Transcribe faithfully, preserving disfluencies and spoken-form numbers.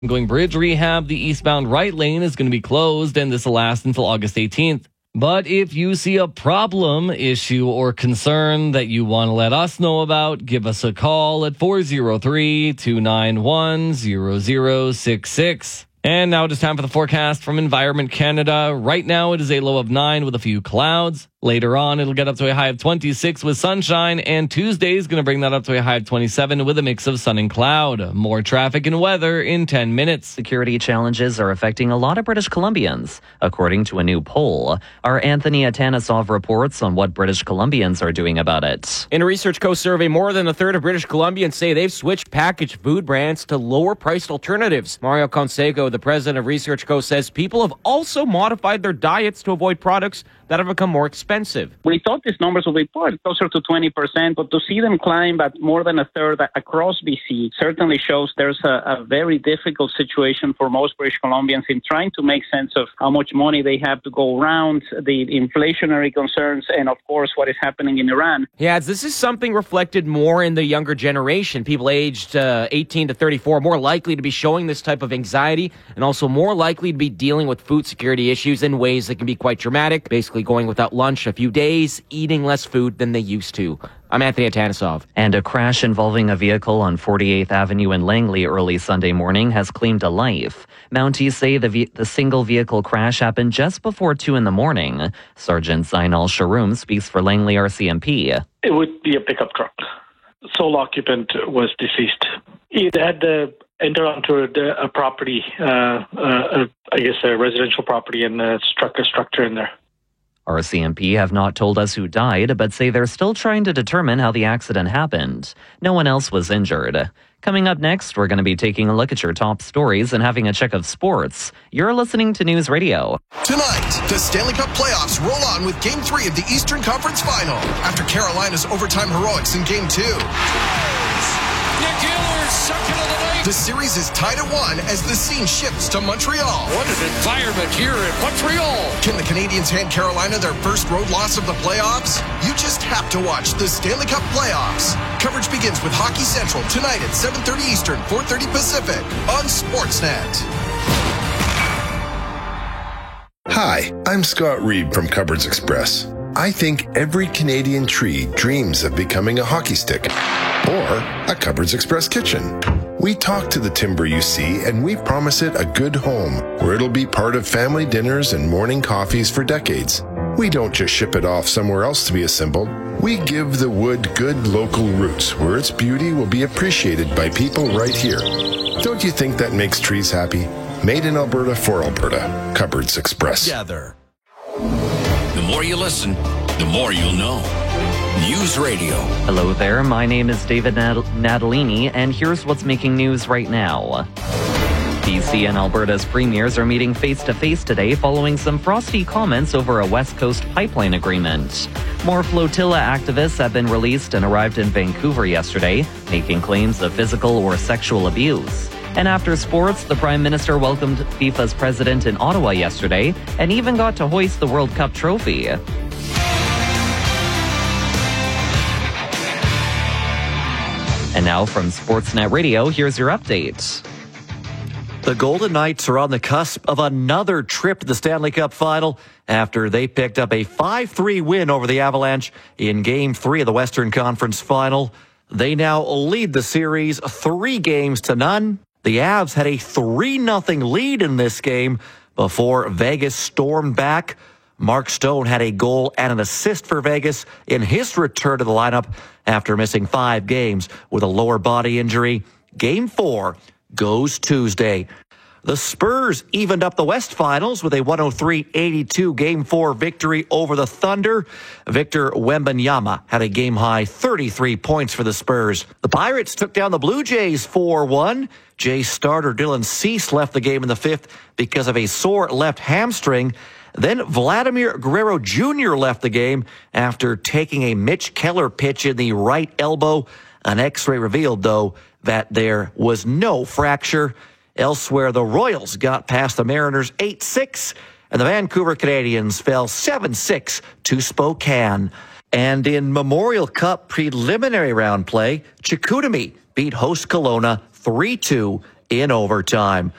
Going bridge rehab, the eastbound right lane is going to be closed, and this will last until August eighteenth. But if you see a problem, issue, or concern that you want to let us know about, give us a call at four oh three, two nine one, zero zero six six. And now it is time for the forecast from Environment Canada. Right now it is a low of nine with a few clouds. Later on, it'll get up to a high of twenty-six with sunshine, and Tuesday is going to bring that up to a high of twenty-seven with a mix of sun and cloud. More traffic and weather in ten minutes. Security challenges are affecting a lot of British Columbians, according to a new poll. Our Anthony Atanasov reports on what British Columbians are doing about it. In a Research Co survey, more than a third of British Columbians say they've switched packaged food brands to lower-priced alternatives. Mario Conseco, the president of Research Co, says people have also modified their diets to avoid products that have become more expensive. We thought these numbers would be closer to twenty percent, but to see them climb at more than a third across B C certainly shows there's a, a very difficult situation for most British Columbians in trying to make sense of how much money they have to go around, the inflationary concerns, and of course what is happening in Iran. He adds this is something reflected more in the younger generation. People aged uh, eighteen to thirty-four more likely to be showing this type of anxiety and also more likely to be dealing with food security issues in ways that can be quite dramatic, basically going without lunch a few days, eating less food than they used to. I'm Anthony Atanasov. And a crash involving a vehicle on forty-eighth Avenue in Langley early Sunday morning has claimed a life. Mounties say the, ve- the single vehicle crash happened just before two in the morning. Sergeant Zainal Sharoom speaks for Langley R C M P. It would be a pickup truck. Sole occupant was deceased. He had uh, entered onto a, a property, uh, uh, I guess a residential property, and uh, struck a structure in there. R C M P have not told us who died, but say they're still trying to determine how the accident happened. No one else was injured. Coming up next, we're going to be taking a look at your top stories and having a check of sports. You're listening to News Radio. Tonight, the Stanley Cup playoffs roll on with Game three of the Eastern Conference Final after Carolina's overtime heroics in Game two. Nick Ehlers, second of the night. The series is tied at one as the scene shifts to Montreal. What an environment here in Montreal. Can the Canadiens hand Carolina their first road loss of the playoffs? You just have to watch the Stanley Cup playoffs. Coverage begins with Hockey Central tonight at seven thirty Eastern, four thirty Pacific on Sportsnet. Hi, I'm Scott Reed from Cupboards Express. I think every Canadian tree dreams of becoming a hockey stick or a Cupboards Express kitchen. We talk to the timber you see, and we promise it a good home where it'll be part of family dinners and morning coffees for decades. We don't just ship it off somewhere else to be assembled. We give the wood good local roots where its beauty will be appreciated by people right here. Don't you think that makes trees happy? Made in Alberta for Alberta. Cupboards Express. Together. The more you listen, the more you'll know. News Radio. Hello there, my name is David Nat- Natalini, and here's what's making news right now. B C and Alberta's premiers are meeting face-to-face today following some frosty comments over a West Coast pipeline agreement. More flotilla activists have been released and arrived in Vancouver yesterday, making claims of physical or sexual abuse. And after sports, the Prime Minister welcomed FIFA's president in Ottawa yesterday and even got to hoist the World Cup trophy. And now from Sportsnet Radio, here's your update. The Golden Knights are on the cusp of another trip to the Stanley Cup Final after they picked up a five three win over the Avalanche in Game three of the Western Conference Final. They now lead the series three games to none. The Avs had a three nothing lead in this game before Vegas stormed back. Mark Stone had a goal and an assist for Vegas in his return to the lineup after missing five games with a lower body injury. Game four goes Tuesday. The Spurs evened up the West Finals with a one oh three eighty-two Game four victory over the Thunder. Victor Wembanyama had a game-high thirty-three points for the Spurs. The Pirates took down the Blue Jays four one. Jays starter Dylan Cease left the game in the fifth because of a sore left hamstring. Then Vladimir Guerrero Junior left the game after taking a Mitch Keller pitch in the right elbow. An X-ray revealed, though, that there was no fracture. Elsewhere, the Royals got past the Mariners eight six, and the Vancouver Canadians fell seven six to Spokane. And in Memorial Cup preliminary round play, Chicoutimi beat host Kelowna three two in overtime.